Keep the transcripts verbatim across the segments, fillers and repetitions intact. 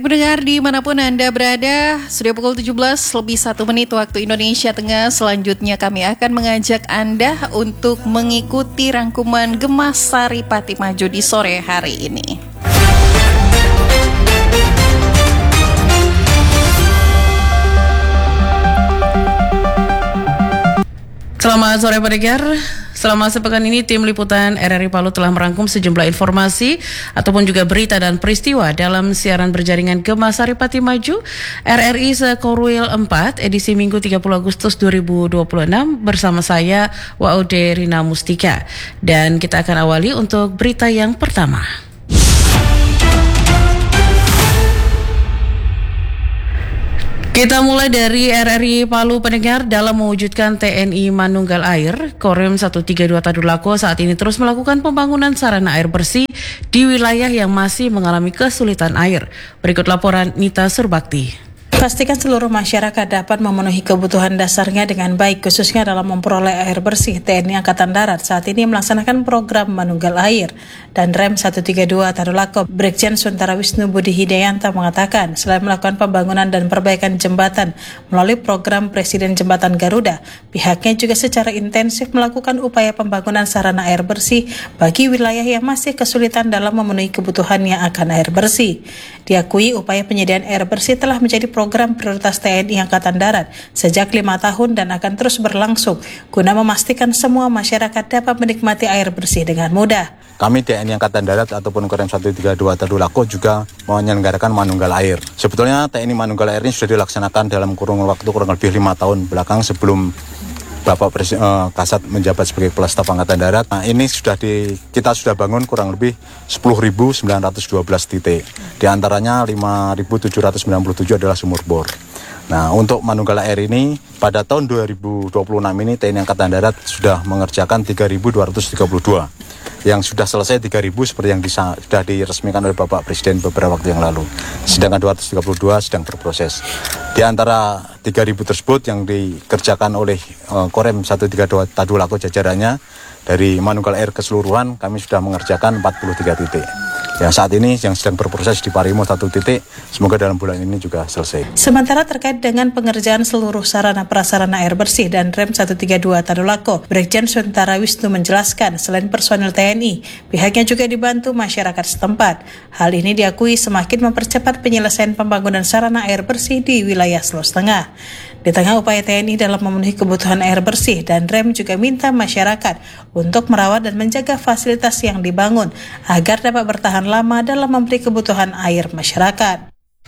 Pendengar dimanapun Anda berada, sudah pukul tujuh belas lebih satu menit waktu Indonesia Tengah. Selanjutnya kami akan mengajak Anda untuk mengikuti rangkuman Gemas Saripati Maju di sore hari ini. Selamat sore pendengar. Selama sepekan ini tim liputan R R I Palu telah merangkum sejumlah informasi ataupun juga berita dan peristiwa dalam siaran berjaringan Gemas Saripati Maju R R I Sekorwil empat edisi Minggu tiga puluh Agustus dua ribu dua puluh enam bersama saya Waude Rina Mustika, dan kita akan awali untuk berita yang pertama. Kita mulai dari R R I Palu pendengar. Dalam mewujudkan T N I Manunggal Air, Korem seratus tiga puluh dua Tadulako saat ini terus melakukan pembangunan sarana air bersih di wilayah yang masih mengalami kesulitan air. Berikut laporan Nita Surbakti. Pastikan seluruh masyarakat dapat memenuhi kebutuhan dasarnya dengan baik, khususnya dalam memperoleh air bersih. T N I Angkatan Darat saat ini melaksanakan program Manunggal Air, dan Rem seratus tiga puluh dua Tadulako Brigjen Suntara Wisnu Budi Hidayanta mengatakan, selain melakukan pembangunan dan perbaikan jembatan melalui program Presiden Jembatan Garuda, pihaknya juga secara intensif melakukan upaya pembangunan sarana air bersih bagi wilayah yang masih kesulitan dalam memenuhi kebutuhannya akan air bersih. Diakui upaya penyediaan air bersih telah menjadi program prioritas T N I Angkatan Darat sejak lima tahun dan akan terus berlangsung guna memastikan semua masyarakat dapat menikmati air bersih dengan mudah. Kami T N I Angkatan Darat ataupun Korem seratus tiga puluh dua Tadulako juga menyelenggarakan Manunggal Air. Sebetulnya T N I Manunggal Air ini sudah dilaksanakan dalam kurun waktu kurang lebih lima tahun belakang sebelum Bapak Presiden uh, Kasat menjabat sebagai Kepala Staf Angkatan Darat. Nah, ini sudah di kita sudah bangun kurang lebih sepuluh ribu sembilan ratus dua belas titik. Di antaranya lima ribu tujuh ratus sembilan puluh tujuh adalah sumur bor. Nah, untuk Manunggal Air ini pada tahun dua ribu dua puluh enam ini T N I Angkatan Darat sudah mengerjakan tiga ribu dua ratus tiga puluh dua. Yang sudah selesai tiga ribu seperti yang disa, sudah diresmikan oleh Bapak Presiden beberapa waktu yang lalu. Sedangkan dua ratus tiga puluh dua sedang berproses. Di antara tiga ribu tersebut yang dikerjakan oleh uh, Korem seratus tiga puluh dua Tadulako jajarannya, dari Manunggal Air keseluruhan kami sudah mengerjakan empat puluh tiga titik. Yang saat ini yang sedang berproses di Parimo satu titik, semoga dalam bulan ini juga selesai. Sementara terkait dengan pengerjaan seluruh sarana prasarana air bersih dan Rem seratus tiga puluh dua Tadulako, Brigjen Suntara Wisnu menjelaskan selain personil T N I, pihaknya juga dibantu masyarakat setempat. Hal ini diakui semakin mempercepat penyelesaian pembangunan sarana air bersih di wilayah Sulawesi Tengah. Di tengah upaya T N I dalam memenuhi kebutuhan air bersih, dan Rem juga minta masyarakat untuk merawat dan menjaga fasilitas yang dibangun agar dapat bertahan lama dalam memberi kebutuhan air masyarakat.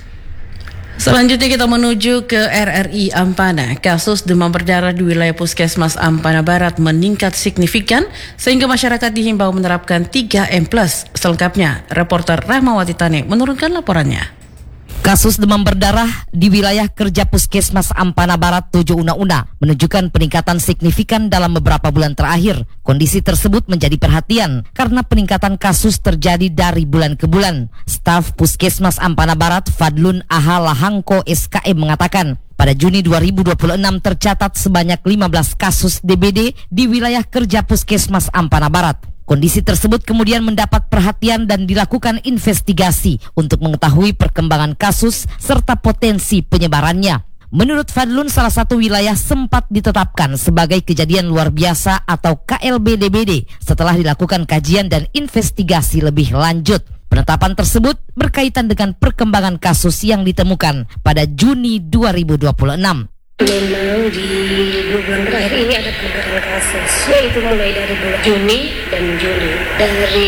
Selanjutnya kita menuju ke R R I Ampana. Kasus demam berdarah di wilayah Puskesmas Ampana Barat meningkat signifikan sehingga masyarakat dihimbau menerapkan tiga M plus. Selengkapnya, reporter Rahmawati Tane menurunkan laporannya. Kasus demam berdarah di wilayah kerja Puskesmas Ampana Barat tujuh Una-Una menunjukkan peningkatan signifikan dalam beberapa bulan terakhir. Kondisi tersebut menjadi perhatian karena peningkatan kasus terjadi dari bulan ke bulan. Staf Puskesmas Ampana Barat Fadlun Aha Lahangko S K M mengatakan, pada Juni dua ribu dua puluh enam tercatat sebanyak lima belas kasus D B D di wilayah kerja Puskesmas Ampana Barat. Kondisi tersebut kemudian mendapat perhatian dan dilakukan investigasi untuk mengetahui perkembangan kasus serta potensi penyebarannya. Menurut Fadlun, salah satu wilayah sempat ditetapkan sebagai kejadian luar biasa atau K L B D B D setelah dilakukan kajian dan investigasi lebih lanjut. Penetapan tersebut berkaitan dengan perkembangan kasus yang ditemukan pada Juni dua ribu dua puluh enam. Memang di dua bulan terakhir ini ada peningkatan kasus, yaitu mulai dari bulan Juni dan Juli. Dari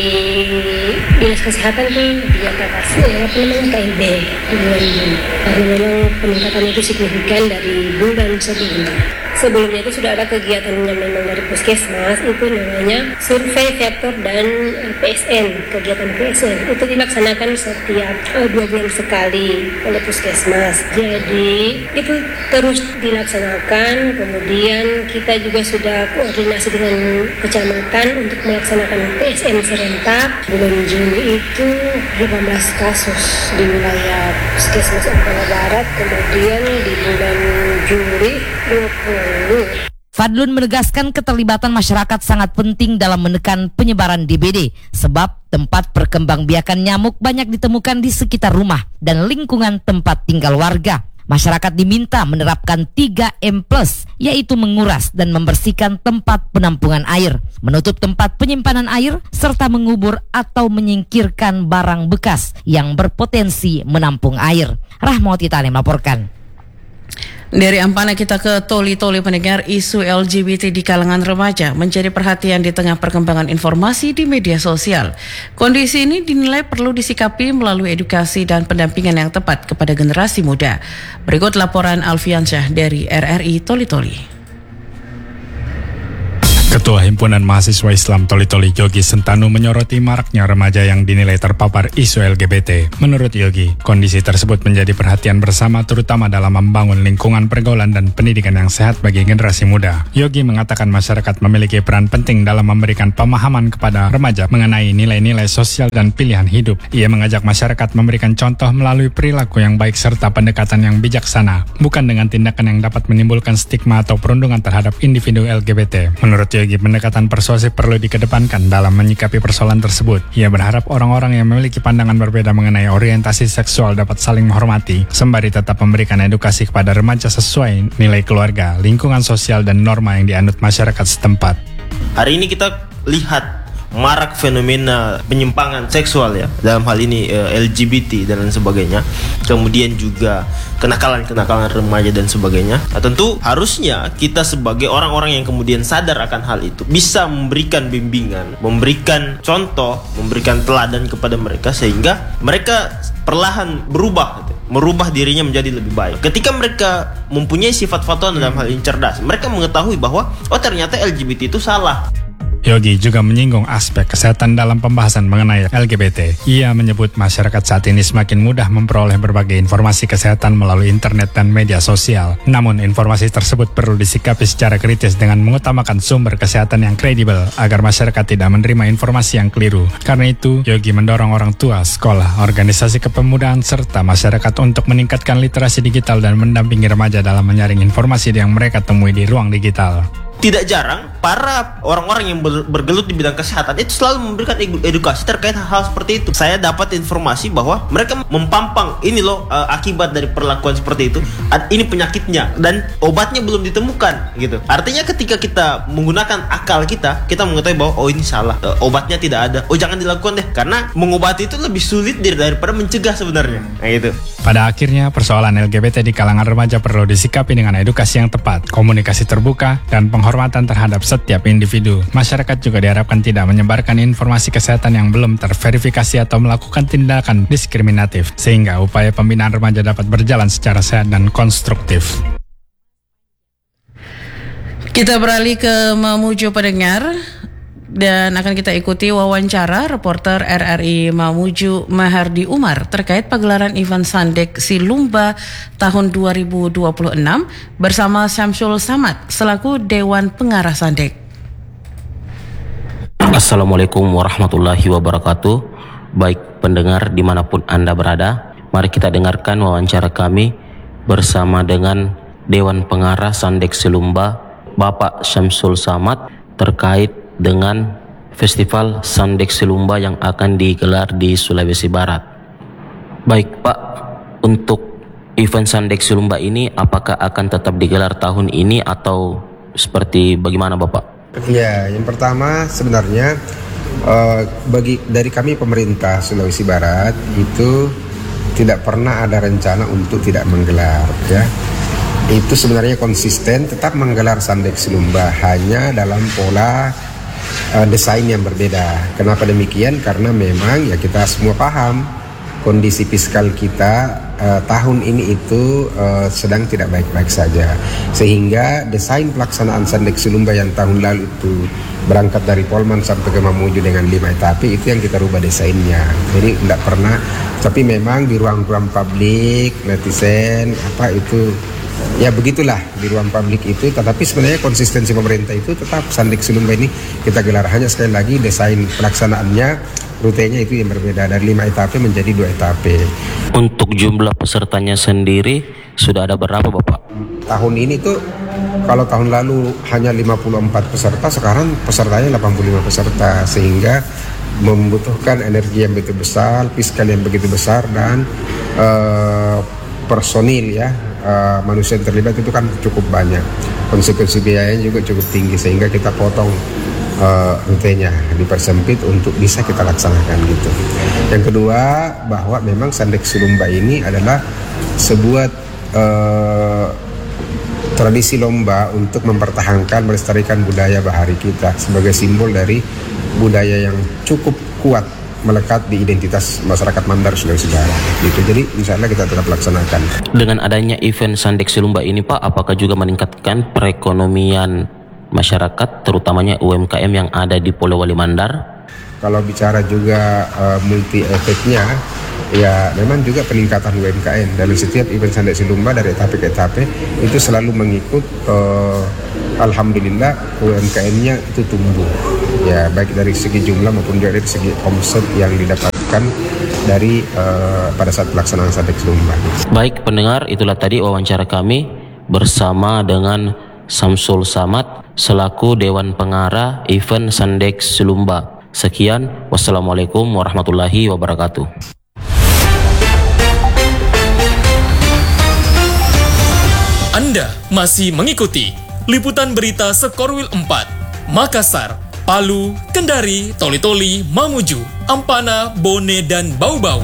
Dinas Kesehatan tuh dia kasih apa namanya K L B di bulan Juni. Karena memang peningkatan itu signifikan dari bulan sebelumnya. Sebelumnya itu sudah ada kegiatan yang memang dari Puskesmas, itu namanya survei vektor dan P S N. Kegiatan P S N itu dilaksanakan setiap uh, dua bulan sekali oleh Puskesmas. Jadi itu terus dilaksanakan. Kemudian kita juga sudah koordinasi dengan kecamatan untuk melaksanakan P S N serentak. Bulan Juni itu delapan belas kasus di wilayah Puskesmas Ampana Barat. Kemudian di bulan Juli dua puluh. Fadlun menegaskan keterlibatan masyarakat sangat penting dalam menekan penyebaran D B D sebab tempat perkembangbiakan nyamuk banyak ditemukan di sekitar rumah dan lingkungan tempat tinggal warga. Masyarakat diminta menerapkan tiga M plus, yaitu menguras dan membersihkan tempat penampungan air, menutup tempat penyimpanan air, serta mengubur atau menyingkirkan barang bekas yang berpotensi menampung air. Rahmawati Tani melaporkan. Dari Ampana kita ke Toli-Toli pendengar. Isu L G B T di kalangan remaja menjadi perhatian di tengah perkembangan informasi di media sosial. Kondisi ini dinilai perlu disikapi melalui edukasi dan pendampingan yang tepat kepada generasi muda. Berikut laporan Alfiansyah dari R R I Toli-Toli. Ketua Himpunan Mahasiswa Islam Toli-Toli Yogi Sentanu menyoroti maraknya remaja yang dinilai terpapar isu L G B T. Menurut Yogi, kondisi tersebut menjadi perhatian bersama terutama dalam membangun lingkungan pergaulan dan pendidikan yang sehat bagi generasi muda. Yogi mengatakan masyarakat memiliki peran penting dalam memberikan pemahaman kepada remaja mengenai nilai-nilai sosial dan pilihan hidup. Ia mengajak masyarakat memberikan contoh melalui perilaku yang baik serta pendekatan yang bijaksana, bukan dengan tindakan yang dapat menimbulkan stigma atau perundungan terhadap individu L G B T. Menurut Yogi, pendekatan persuasif perlu dikedepankan dalam menyikapi persoalan tersebut. Ia berharap orang-orang yang memiliki pandangan berbeda mengenai orientasi seksual dapat saling menghormati, sembari tetap memberikan edukasi kepada remaja sesuai nilai keluarga, lingkungan sosial, dan norma yang dianut masyarakat setempat. Hari ini kita lihat marak fenomena penyimpangan seksual ya, dalam hal ini uh, L G B T dan lain sebagainya, kemudian juga kenakalan-kenakalan remaja dan sebagainya. Nah, tentu harusnya kita sebagai orang-orang yang kemudian sadar akan hal itu bisa memberikan bimbingan, memberikan contoh, memberikan teladan kepada mereka sehingga mereka perlahan berubah, merubah dirinya menjadi lebih baik. Ketika mereka mempunyai sifat fatwa dalam hal ini cerdas, mereka mengetahui bahwa oh ternyata L G B T itu salah. Yogi juga menyinggung aspek kesehatan dalam pembahasan mengenai L G B T. Ia menyebut masyarakat saat ini semakin mudah memperoleh berbagai informasi kesehatan melalui internet dan media sosial. Namun informasi tersebut perlu disikapi secara kritis dengan mengutamakan sumber kesehatan yang kredibel agar masyarakat tidak menerima informasi yang keliru. Karena itu, Yogi mendorong orang tua, sekolah, organisasi kepemudaan, serta masyarakat untuk meningkatkan literasi digital dan mendampingi remaja dalam menyaring informasi yang mereka temui di ruang digital. Tidak jarang para orang-orang yang bergelut di bidang kesehatan itu selalu memberikan edukasi terkait hal-hal seperti itu. Saya dapat informasi bahwa mereka mempampang ini loh uh, akibat dari perlakuan seperti itu, ini penyakitnya dan obatnya belum ditemukan gitu. Artinya ketika kita menggunakan akal kita, kita mengetahui bahwa oh ini salah, uh, obatnya tidak ada, oh jangan dilakukan deh, karena mengobati itu lebih sulit daripada mencegah sebenarnya. Nah gitu. Pada akhirnya persoalan L G B T di kalangan remaja perlu disikapi dengan edukasi yang tepat, komunikasi terbuka, dan penghormatan terhadap setiap individu. Masyarakat juga diharapkan tidak menyebarkan informasi kesehatan yang belum terverifikasi atau melakukan tindakan diskriminatif, sehingga upaya pembinaan remaja dapat berjalan secara sehat dan konstruktif. Kita beralih ke Mamuju pendengar dan akan kita ikuti wawancara reporter R R I Mamuju Mahardi Umar terkait pagelaran event Sandek Silumba tahun dua ribu dua puluh enam bersama Syamsul Samad selaku Dewan Pengarah Sandek. Assalamualaikum warahmatullahi wabarakatuh. Baik pendengar dimanapun Anda berada, mari kita dengarkan wawancara kami bersama dengan Dewan Pengarah Sandek Silumba Bapak Syamsul Samad terkait dengan Festival Sandek Silumba yang akan digelar di Sulawesi Barat. Baik Pak, untuk event Sandek Silumba ini apakah akan tetap digelar tahun ini atau seperti bagaimana Bapak? Ya, yang pertama sebenarnya uh, bagi dari kami pemerintah Sulawesi Barat itu tidak pernah ada rencana untuk tidak menggelar, ya. Itu sebenarnya konsisten tetap menggelar Sandek Silumba, hanya dalam pola uh, desain yang berbeda. Kenapa demikian? Karena memang ya kita semua paham kondisi fiskal kita uh, tahun ini itu uh, sedang tidak baik-baik saja, sehingga desain pelaksanaan Sandek Silumba yang tahun lalu itu berangkat dari Polman sampai ke Mamuju dengan lima etape, itu yang kita rubah desainnya. Jadi tidak pernah, tapi memang di ruang-ruang publik netizen apa itu ya begitulah di ruang publik itu, tetapi sebenarnya konsistensi pemerintah itu tetap Sandek Silumba ini kita gelar, hanya sekali lagi desain pelaksanaannya rutenya itu yang berbeda dari lima etape menjadi dua etape. Untuk jumlah pesertanya sendiri sudah ada berapa Bapak? Tahun ini tuh kalau tahun lalu hanya lima puluh empat peserta, sekarang pesertanya delapan puluh lima peserta, sehingga membutuhkan energi yang begitu besar, fiskal yang begitu besar, dan uh, personil ya, uh, manusia yang terlibat itu kan cukup banyak. Konsekuensi biayanya juga cukup tinggi, sehingga kita potong uh, rutenya, dipersempit untuk bisa kita laksanakan gitu. Yang kedua, bahwa memang Sandex Silumba ini adalah sebuah uh, tradisi lomba untuk mempertahankan, melestarikan budaya bahari kita sebagai simbol dari budaya yang cukup kuat melekat di identitas masyarakat Mandar Sulawesi Barat gitu. Jadi insya Allah kita tetap laksanakan. Dengan adanya event Sandex Silumba ini Pak, apakah juga meningkatkan perekonomian masyarakat, terutamanya U M K M yang ada di Polewali Mandar? Kalau bicara juga uh, multi efeknya, ya memang juga peningkatan U M K M. Dalam setiap event Sandex Silumba dari etape ke etape itu selalu mengikut, uh, alhamdulillah U M K M-nya itu tumbuh. Ya, baik dari segi jumlah maupun dari segi omset yang didapatkan dari uh, pada saat pelaksanaan Sandex Silumba. Baik pendengar, itulah tadi wawancara kami bersama dengan Samsul Samad selaku Dewan Pengarah event Sandex Silumba. Sekian, wassalamualaikum warahmatullahi wabarakatuh. Anda masih mengikuti liputan berita Sekorwil empat, Makassar, Palu, Kendari, Toli-Toli, Mamuju, Ampana, Bone, dan Bau-Bau.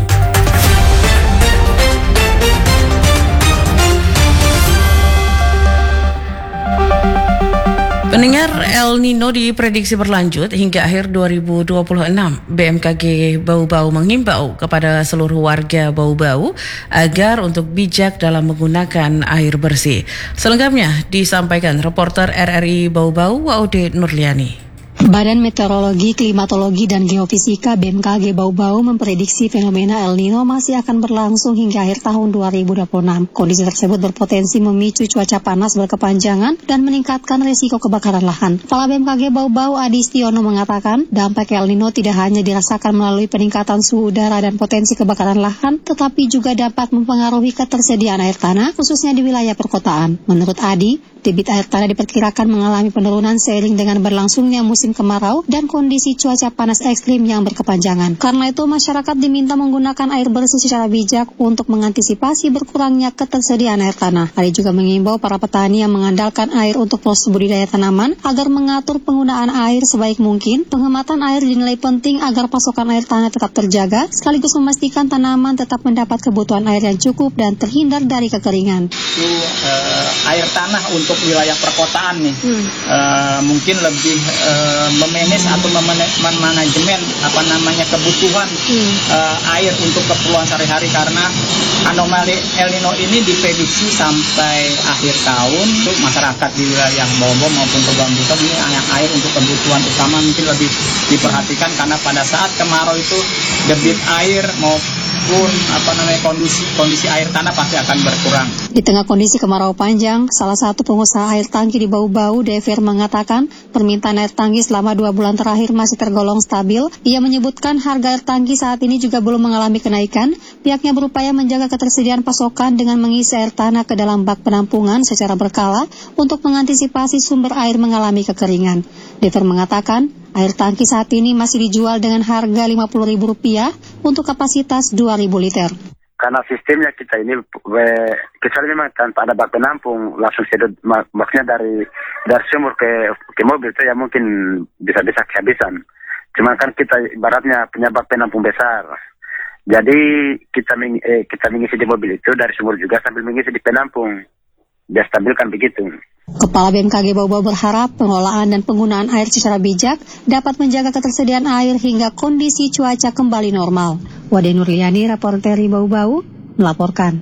Pendengar, El Nino diprediksi berlanjut hingga akhir dua ribu dua puluh enam. B M K G Bau-Bau menghimbau kepada seluruh warga Bau-Bau agar untuk bijak dalam menggunakan air bersih. Selengkapnya disampaikan reporter R R I Bau-Bau, Waude Nurliani. Badan Meteorologi, Klimatologi, dan Geofisika B M K G Bau-Bau memprediksi fenomena El Nino masih akan berlangsung hingga akhir tahun dua ribu dua puluh enam. Kondisi tersebut berpotensi memicu cuaca panas berkepanjangan dan meningkatkan risiko kebakaran lahan. Kepala B M K G Bau-Bau Adi Stiono mengatakan, dampak El Nino tidak hanya dirasakan melalui peningkatan suhu udara dan potensi kebakaran lahan, tetapi juga dapat mempengaruhi ketersediaan air tanah, khususnya di wilayah perkotaan. Menurut Adi, debit air tanah diperkirakan mengalami penurunan seiring dengan berlangsungnya musim kemarau dan kondisi cuaca panas ekstrim yang berkepanjangan. Karena itu, masyarakat diminta menggunakan air bersih secara bijak untuk mengantisipasi berkurangnya ketersediaan air tanah. Adi juga mengimbau para petani yang mengandalkan air untuk proses budidaya tanaman agar mengatur penggunaan air sebaik mungkin. Penghematan air dinilai penting agar pasokan air tanah tetap terjaga, sekaligus memastikan tanaman tetap mendapat kebutuhan air yang cukup dan terhindar dari kekeringan. Itu uh, air tanah untuk wilayah perkotaan nih, hmm. uh, mungkin lebih uh, memanage atau memanajemen apa namanya kebutuhan hmm. uh, air untuk keperluan sehari-hari, karena anomali El Nino ini diprediksi sampai akhir tahun untuk masyarakat di wilayah Bau-Bau maupun Kepulauan Riau ini air untuk kebutuhan utama mungkin lebih diperhatikan, karena pada saat kemarau itu debit air maupun apa namanya kondisi kondisi air tanah pasti akan berkurang. Di tengah kondisi kemarau panjang, salah satu pengusaha air tangki di Bau-Bau, Dever, mengatakan permintaan air tangki selama dua bulan terakhir masih tergolong stabil. Ia menyebutkan harga air tangki saat ini juga belum mengalami kenaikan. Pihaknya berupaya menjaga ketersediaan pasokan dengan mengisi air tanah ke dalam bak penampungan secara berkala untuk mengantisipasi sumber air mengalami kekeringan. Dever mengatakan air tangki saat ini masih dijual dengan harga lima puluh ribu rupiah untuk kapasitas dua ribu liter. Karena sistemnya kita ini, kecuali memang tanpa ada bak penampung, langsung sedot, maksudnya dari dari sumur ke ke mobil itu ya mungkin bisa-bisa kehabisan. Cuma kan kita ibaratnya punya bak penampung besar. Jadi kita meng, eh, kita mengisi di mobil itu dari sumur juga sambil mengisi di penampung. Biar stabilkan begitu. Kepala B M K G Bau-Bau berharap pengelolaan dan penggunaan air secara bijak dapat menjaga ketersediaan air hingga kondisi cuaca kembali normal. Wade Nurliani, reporter Bau-Bau, melaporkan.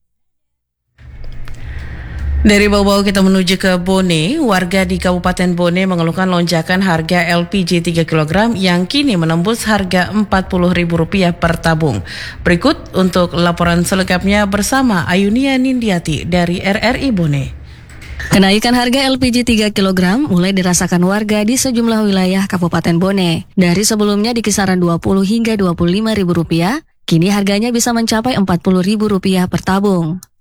Dari Bau-Bau kita menuju ke Bone. Warga di Kabupaten Bone mengeluhkan lonjakan harga L P G tiga kilogram yang kini menembus harga empat puluh ribu rupiah per tabung. Berikut untuk laporan selengkapnya bersama Ayunia Nindiati dari R R I Bone. Kenaikan harga L P G tiga kilogram mulai dirasakan warga di sejumlah wilayah Kabupaten Bone. Dari sebelumnya di kisaran dua puluh hingga dua puluh lima ribu rupiah, kini harganya bisa mencapai empat puluh ribu rupiah per tabung.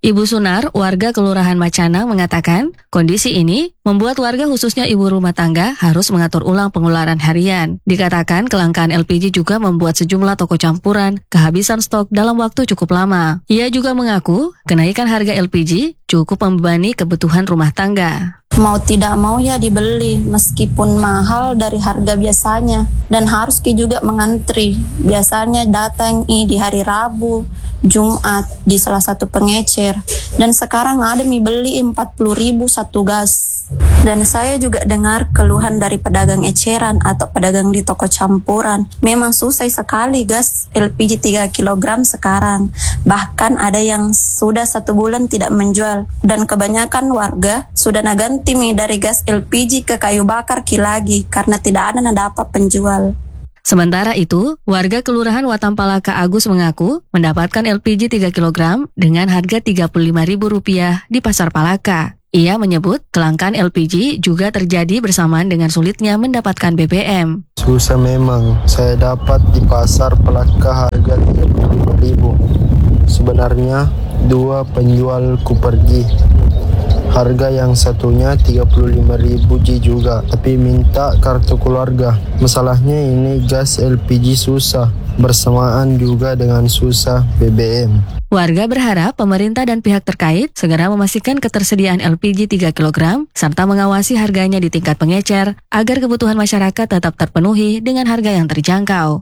Ibu Sunar, warga Kelurahan Macanang, mengatakan kondisi ini membuat warga khususnya ibu rumah tangga harus mengatur ulang pengeluaran harian. Dikatakan kelangkaan L P G juga membuat sejumlah toko campuran kehabisan stok dalam waktu cukup lama. Ia juga mengaku kenaikan harga L P G cukup membebani kebutuhan rumah tangga. Mau tidak mau ya dibeli meskipun mahal dari harga biasanya dan harus juga mengantri. Biasanya datang di hari Rabu, Jumat di salah satu pengecer dan sekarang ada mi beli empat puluh ribu satu gas. Dan saya juga dengar keluhan dari pedagang eceran atau pedagang di toko campuran. Memang susah sekali gas L P G tiga kilogram sekarang. Bahkan ada yang sudah satu bulan tidak menjual dan kebanyakan warga sudah naganti mi dari gas L P G ke kayu bakar ki lagi karena tidak ada nada apa penjual. Sementara itu, warga Kelurahan Watampalaka Agus mengaku mendapatkan L P G tiga kilogram dengan harga tiga puluh lima ribu rupiah di Pasar Palaka. Ia menyebut kelangkaan L P G juga terjadi bersamaan dengan sulitnya mendapatkan B B M. Susah memang, saya dapat di Pasar Palaka harga tiga puluh lima ribu. Sebenarnya dua penjual ku pergi. Harga yang satunya tiga puluh lima ribu juga, tapi minta kartu keluarga. Masalahnya ini gas L P G susah, bersamaan juga dengan susah B B M. Warga berharap pemerintah dan pihak terkait segera memastikan ketersediaan L P G tiga kilogram serta mengawasi harganya di tingkat pengecer agar kebutuhan masyarakat tetap terpenuhi dengan harga yang terjangkau.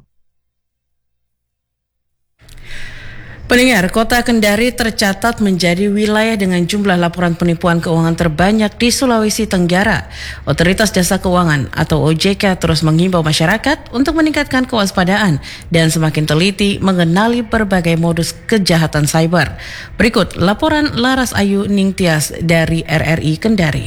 Pendengar, Kota Kendari tercatat menjadi wilayah dengan jumlah laporan penipuan keuangan terbanyak di Sulawesi Tenggara. Otoritas Jasa Keuangan atau O J K terus menghimbau masyarakat untuk meningkatkan kewaspadaan dan semakin teliti mengenali berbagai modus kejahatan cyber. Berikut laporan Laras Ayu Ningtyas dari R R I Kendari.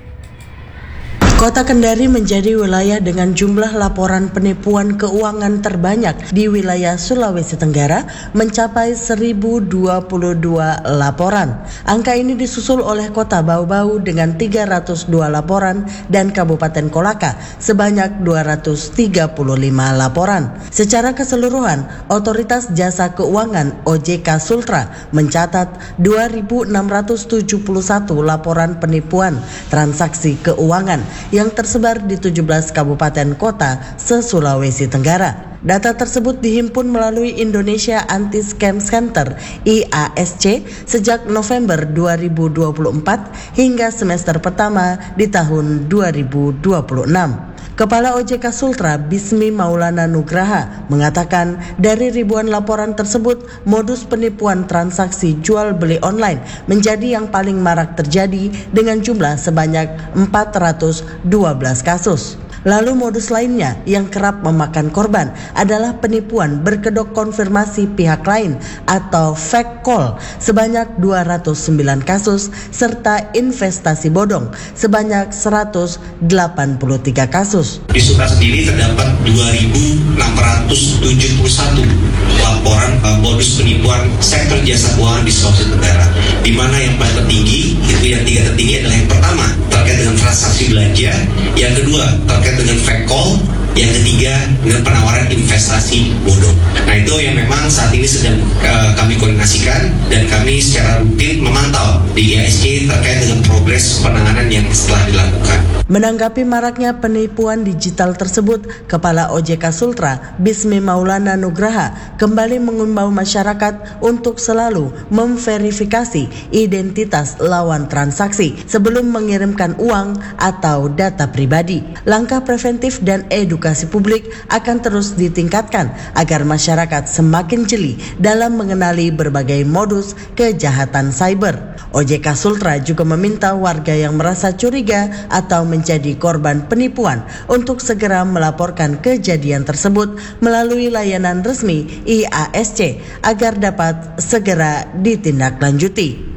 Kota Kendari menjadi wilayah dengan jumlah laporan penipuan keuangan terbanyak di wilayah Sulawesi Tenggara mencapai seribu dua puluh dua laporan. Angka ini disusul oleh Kota Bau-Bau dengan tiga ratus dua laporan dan Kabupaten Kolaka sebanyak dua ratus tiga puluh lima laporan. Secara keseluruhan, Otoritas Jasa Keuangan O J K Sultra mencatat dua ribu enam ratus tujuh puluh satu laporan penipuan transaksi keuangan yang tersebar di tujuh belas kabupaten kota se-Sulawesi Tenggara. Data tersebut dihimpun melalui Indonesia Anti-Scam Center I A S C sejak November dua ribu dua puluh empat hingga semester pertama di tahun dua ribu dua puluh enam. Kepala O J K Sultra Bismi Maulana Nugraha mengatakan dari ribuan laporan tersebut, modus penipuan transaksi jual beli online menjadi yang paling marak terjadi dengan jumlah sebanyak empat ratus dua belas kasus. Lalu modus lainnya yang kerap memakan korban adalah penipuan berkedok konfirmasi pihak lain atau fake call sebanyak dua ratus sembilan kasus serta investasi bodong sebanyak seratus delapan puluh tiga kasus. Di Sultra sendiri terdapat dua ribu enam ratus tujuh puluh satu laporan uh, modus penipuan sektor jasa keuangan di Sulawesi Tenggara, di mana yang paling tertinggi itu yang tiga tertinggi adalah yang pertama terkait dengan transaksi belanja, yang kedua terkait dengan fake call, yang ketiga dengan penawaran investasi bodong. Nah itu yang memang saat ini sedang uh, kami koordinasikan dan kami secara rutin memantau di I A S C terkait dengan progres penanganan yang setelah dilakukan. Menanggapi maraknya penipuan digital tersebut, Kepala O J K Sultra Bismi Maulana Nugraha kembali mengimbau masyarakat untuk selalu memverifikasi identitas lawan transaksi sebelum mengirimkan uang atau data pribadi. Langkah preventif dan edukasi publik akan terus ditingkatkan agar masyarakat semakin jeli dalam mengenali berbagai modus kejahatan cyber. O J K Sultra juga meminta warga yang merasa curiga atau menjadi korban penipuan untuk segera melaporkan kejadian tersebut melalui layanan resmi I A S C agar dapat segera ditindaklanjuti.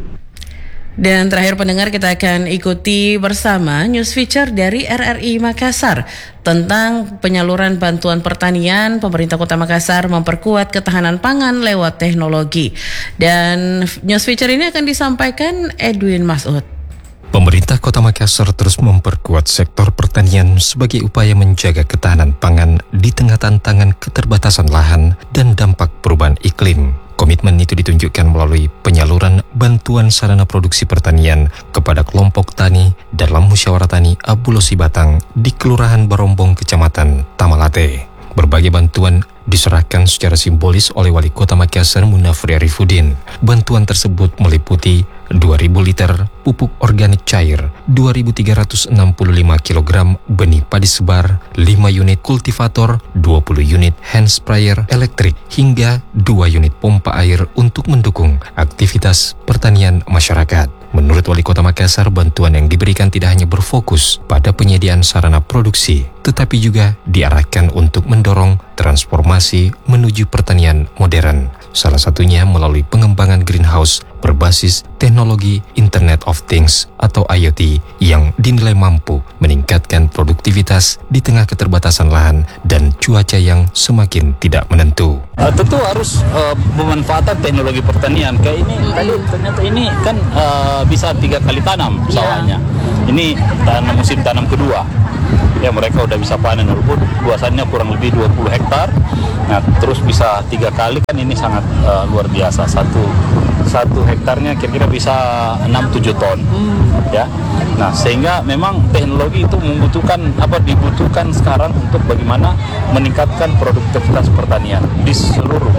Dan terakhir pendengar, kita akan ikuti bersama news feature dari R R I Makassar tentang penyaluran bantuan pertanian. Pemerintah Kota Makassar memperkuat ketahanan pangan lewat teknologi. Dan news feature ini akan disampaikan Edwin Masud. Pemerintah Kota Makassar terus memperkuat sektor pertanian sebagai upaya menjaga ketahanan pangan di tengah tantangan keterbatasan lahan dan dampak perubahan iklim. Komitmen itu ditunjukkan melalui penyaluran bantuan sarana produksi pertanian kepada kelompok tani dalam musyawarah tani Abulosi Batang di Kelurahan Barombong, Kecamatan Tamalate. Berbagai bantuan diserahkan secara simbolis oleh Wali Kota Makassar Munafri Arifudin. Bantuan tersebut meliputi dua ribu liter pupuk organik cair, dua ribu tiga ratus enam puluh lima kilogram benih padi sebar, lima unit kultivator, dua puluh unit hand sprayer elektrik, hingga dua unit pompa air untuk mendukung aktivitas pertanian masyarakat. Menurut Wali Kota Makassar, bantuan yang diberikan tidak hanya berfokus pada penyediaan sarana produksi, tetapi juga diarahkan untuk mendorong transformasi menuju pertanian modern. Salah satunya melalui pengembangan greenhouse berbasis teknologi Internet of Things atau I O T yang dinilai mampu meningkatkan produktivitas di tengah keterbatasan lahan dan cuaca yang semakin tidak menentu. Uh, tentu harus uh, memanfaatkan teknologi pertanian. Kayak ini tadi ternyata ini kan uh, bisa tiga kali tanam sawahnya. Ini tanam musim tanam kedua. Ya, mereka udah bisa panen walaupun luasannya kurang lebih dua puluh hektar. Nah, terus bisa tiga kali kan ini sangat uh, luar biasa. Satu satu hektarnya kira-kira bisa enam tujuh ton. Ya. Nah, sehingga memang teknologi itu membutuhkan apa dibutuhkan sekarang untuk bagaimana meningkatkan produktivitas pertanian di seluruh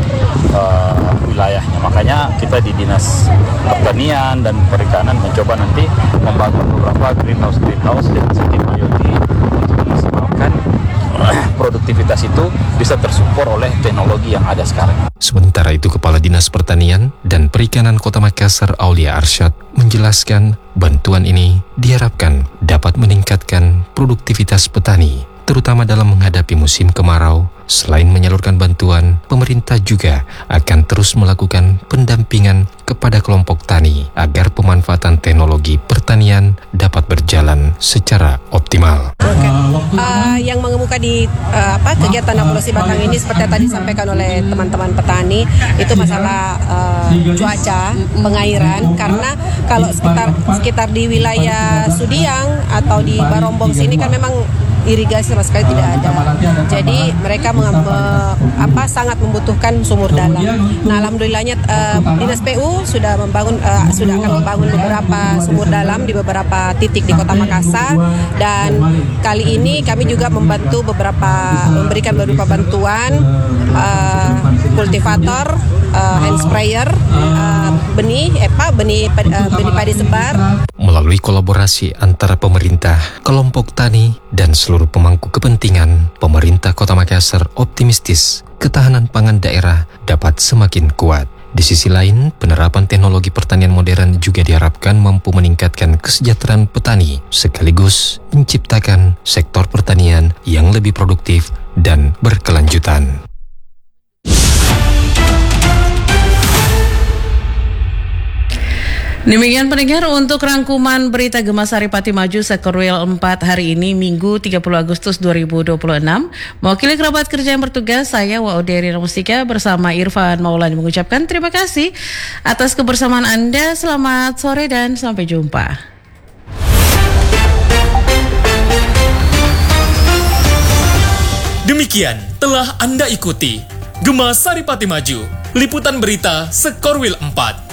uh, wilayahnya. Makanya kita di Dinas Pertanian dan Perikanan mencoba nanti membangun beberapa greenhouse greenhouse dengan sistem I O T untuk memaksimalkan produktivitas itu bisa tersupport oleh teknologi yang ada sekarang. Sementara itu, Kepala Dinas Pertanian dan Perikanan Kota Makassar Aulia Arsyad menjelaskan bantuan ini diharapkan dapat meningkatkan produktivitas petani, terutama dalam menghadapi musim kemarau. Selain menyalurkan bantuan, pemerintah juga akan terus melakukan pendampingan kepada kelompok tani agar pemanfaatan teknologi pertanian dapat berjalan secara optimal. Uh, yang mengemuka di uh, apa kegiatan Abulosi Batang ini seperti yang tadi disampaikan oleh teman-teman petani itu masalah uh, cuaca, pengairan, karena kalau sekitar sekitar di wilayah Sudiang atau di Barombong sini kan memang irigasi sama sekali tidak ada. Jadi mereka mengam, apa sangat membutuhkan sumur dalam. Nah, alhamdulillahnya uh, Dinas P U sudah membangun uh, sudah akan membangun beberapa sumur dalam di beberapa titik di Kota Makassar, dan kali ini kami juga membantu beberapa memberikan beberapa bantuan uh, kultivator, uh, hand sprayer, uh, benih epa benih uh, benih padi sebar. Melalui kolaborasi antara pemerintah, kelompok tani, dan seluruh pemangku kepentingan, pemerintah Kota Makassar optimistis ketahanan pangan daerah dapat semakin kuat. Di sisi lain, penerapan teknologi pertanian modern juga diharapkan mampu meningkatkan kesejahteraan petani, sekaligus menciptakan sektor pertanian yang lebih produktif dan berkelanjutan. Demikian pendengar untuk rangkuman berita Gemasari Pati Maju Sekorwil empat hari ini Minggu tiga puluh Agustus dua ribu dua puluh enam. Mewakili kerabat kerja yang bertugas, saya Wauderi Ramustika bersama Irfan Maulani mengucapkan terima kasih atas kebersamaan Anda. Selamat sore dan sampai jumpa. Demikian telah Anda ikuti Gemasari Pati Maju, liputan berita Sekorwil empat.